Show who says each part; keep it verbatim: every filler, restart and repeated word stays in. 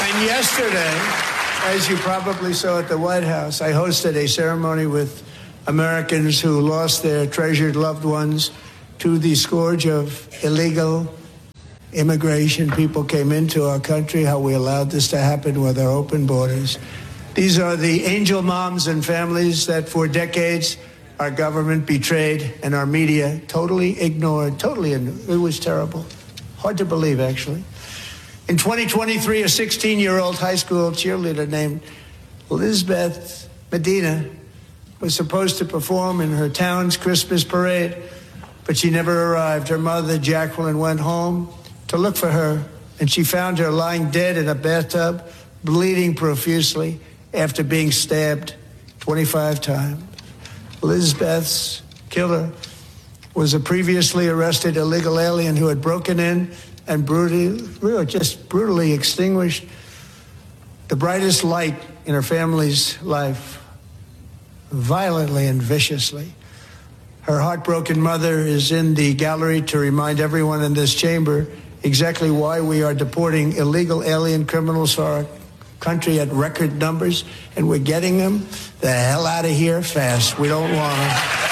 Speaker 1: And yesterday, as you probably saw at the White House, I hosted a ceremony with Americans who lost their treasured loved ones to the scourge of illegal immigration. People came into our country, how we allowed this to happen with our open borders. These are the angel moms and families that for decades our government betrayed and our media totally ignored, totally ignored. It was terrible. Hard to believe, actually. In twenty twenty-three, a sixteen-year-old high school cheerleader named Elizabeth Medina was supposed to perform in her town's Christmas parade, but she never arrived. Her mother, Jacqueline, went home to look for her, and she found her lying dead in a bathtub, bleeding profusely after being stabbed twenty-five times. Elizabeth's killer was a previously arrested illegal alien who had broken in and brutally, really just brutally extinguished the brightest light in her family's life, violently and viciously. Her heartbroken mother is in the gallery to remind everyone in this chamber exactly why we are deporting illegal alien criminals to our country at record numbers, and we're getting them the hell out of here fast. We don't want them.